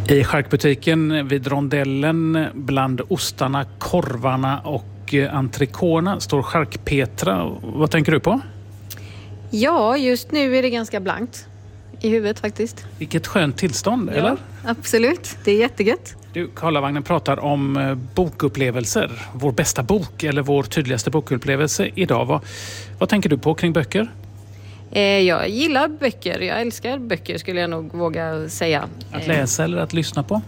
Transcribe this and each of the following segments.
I charkbutiken vid rondellen bland ostarna, korvarna och entrecôterna står Charkpetra. Vad tänker du på? Ja, just nu är det ganska blankt i huvudet faktiskt. Vilket skönt tillstånd, eller? Absolut, det är jättegött. Du, Karlavagnen pratar om bokupplevelser. Vår bästa bok eller vår tydligaste bokupplevelse idag. Vad tänker du på kring böcker? Jag gillar böcker. Jag älskar böcker skulle jag nog våga säga. Att läsa eller att lyssna på?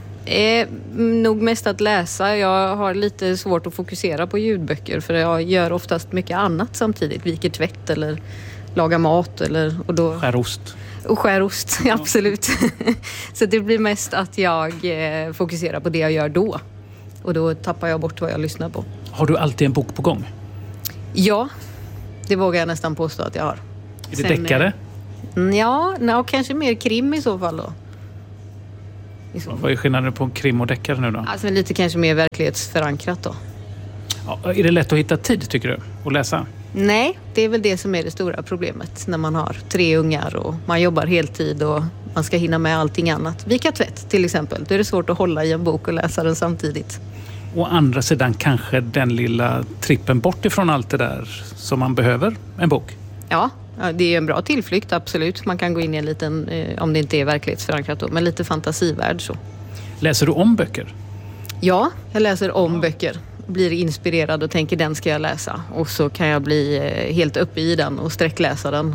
Nog mest att läsa. Jag har lite svårt att fokusera på ljudböcker för jag gör oftast mycket annat samtidigt. Viker tvätt eller lagar mat. Skär ost. Och skär ost, absolut. Så det blir mest att jag fokuserar på det jag gör då. Och då tappar jag bort vad jag lyssnar på. Har du alltid en bok på gång? Ja, det vågar jag nästan påstå att jag har. Är det deckare? Ja, kanske mer krim i så fall då. Vad är skillnaden på krim och deckare nu då? Alltså lite kanske mer verklighetsförankrat då. Ja, är det lätt att hitta tid tycker du att läsa? Nej, det är väl det som är det stora problemet när man har 3 ungar och man jobbar heltid och man ska hinna med allting annat. Vika tvätt till exempel, då är det svårt att hålla i en bok och läsa den samtidigt. Å andra sidan kanske den lilla trippen bort ifrån allt det där som man behöver, en bok. Ja, det är en bra tillflykt, absolut. Man kan gå in i en liten, om det inte är verklighetsförankrat då, men lite fantasivärld så. Läser du om böcker? Ja, jag läser om böcker. Blir inspirerad och tänker den ska jag läsa. Och så kan jag bli helt uppe i den och sträckläsa den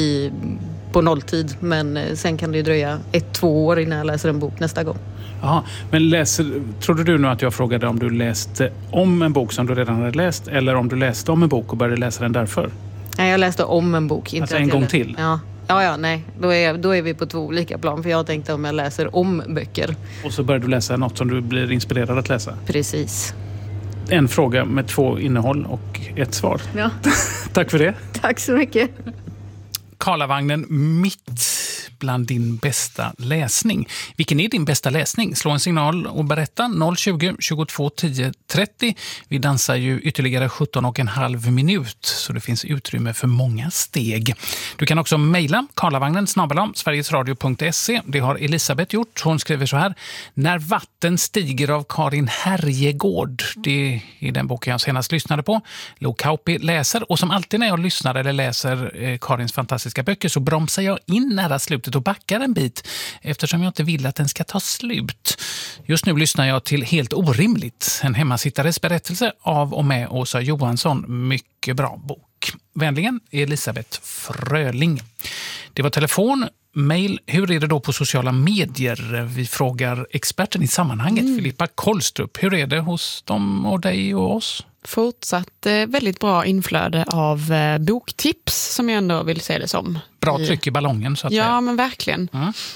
på nolltid. Men sen kan det ju dröja 1-2 år innan jag läser en bok nästa gång. Jaha, men trodde du nu att jag frågade om du läste om en bok som du redan hade läst eller om du läste om en bok och började läsa den därför? Nej, jag läste om en bok. Inte alltså en gång till? Ja, nej. Då är vi på 2 olika plan. För jag tänkte om jag läser om böcker. Och så börjar du läsa något som du blir inspirerad att läsa? Precis. En fråga med 2 innehåll och 1 svar. Ja. Tack för det. Tack så mycket. Karlavagnen mitt bland din bästa läsning. Vilken är din bästa läsning? Slå en signal och berätta 020 22 10 30. Vi dansar ju ytterligare 17,5 minut så det finns utrymme för många steg. Du kan också mejla karlavagnen@sverigesradio.se. Det har Elisabeth gjort. Hon skriver så här: När vatten stiger av Karin Härjegård. Det är den boken jag senast lyssnade på. Lo Kauppi läser och som alltid när jag lyssnar eller läser Karins fantastiska böcker så bromsar jag in nära slutet och backar en bit eftersom jag inte vill att den ska ta slut. Just nu lyssnar jag till Helt orimligt, en hemmasittares berättelse av och med Åsa Johansson. Mycket bra bok. Vänligen Elisabeth Fröling. Det var telefon, mejl. Hur är det då på sociala medier? Vi frågar experten i sammanhanget, Filippa Kollstrup. Hur är det hos dem och dig och oss? Fortsatt väldigt bra inflöde av boktips som jag ändå vill se det som. Bra tryck i ballongen så att säga. Ja, men verkligen.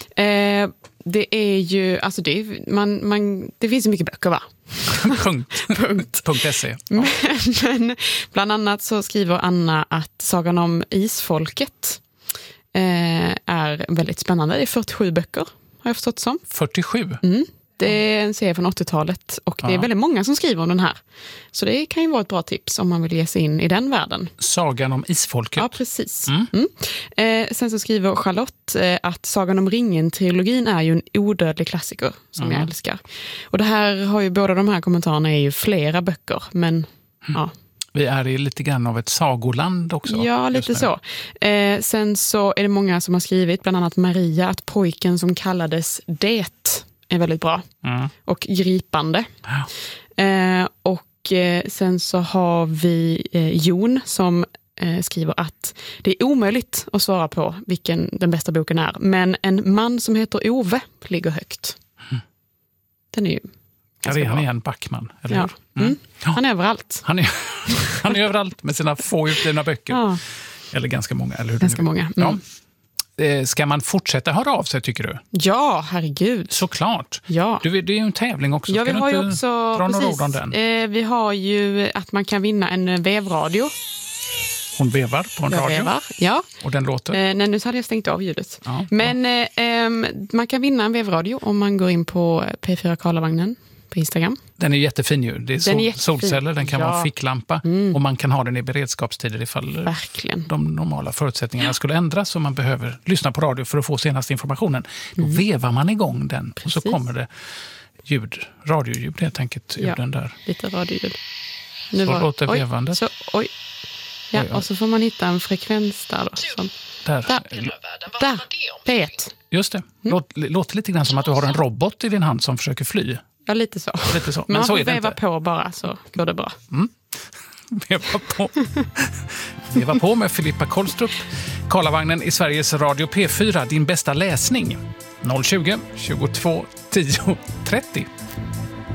Det är ju, alltså det finns ju mycket böcker va? Punkt.se. Ja. Men bland annat så skriver Anna att Sagan om isfolket är väldigt spännande. Det är 47 böcker, har jag förstått som. 47? Det är en serie från 80-talet och det är väldigt många som skriver om den här. Så det kan ju vara ett bra tips om man vill ge sig in i den världen. Sagan om isfolket. Ja, precis. Sen så skriver Charlotte att Sagan om ringen-trilogin är ju en odödlig klassiker som jag älskar. Och det här har ju, båda de här kommentarerna är ju flera böcker, men ja. Vi är i lite grann av ett sagoland också. Ja, lite så. Sen så är det många som har skrivit, bland annat Maria, att pojken som kallades Det är väldigt bra och gripande. Ja. Och sen så har vi Jon som skriver att det är omöjligt att svara på vilken den bästa boken är. Men En man som heter Ove ligger högt. Den är ju ganska bra. Han är en Backman, eller hur? Ja. Han är överallt. Han är överallt med sina få utgivna böcker. Ja. Eller ganska många, eller hur? Ganska många. Ja. Ska man fortsätta höra av sig, tycker du? Ja, herregud. Såklart. Ja. Det är ju en tävling också. Ja, vi har ju också, dra några ord om den? Vi har ju att man kan vinna en vevradio. Hon vevar på en radio. Vevar, ja. Och den låter? Nej, nu hade jag stängt av ljudet. Ja, men man kan vinna en vevradio om man går in på P4 Karlavagnen på Instagram. Den är jättefin ju. Det är solceller, den kan vara ficklampa och man kan ha den i beredskapstider ifall de normala förutsättningarna skulle ändras och man behöver lyssna på radio för att få senaste informationen. Då vevar man igång den och så kommer det radioljud helt enkelt ur den där. Lite radioljud. Så låter vevandet. Ja, och så får man hitta en frekvens där. Där. P1. Just det. Låter lite grann som att du har en robot i din hand som försöker fly. Ja, lite så. Men man så får är det veva inte. på bara så går det bra. Veva på med Filippa Kolstrup. Karlavagnen i Sveriges Radio P4. Din bästa läsning. 020 22 10 30.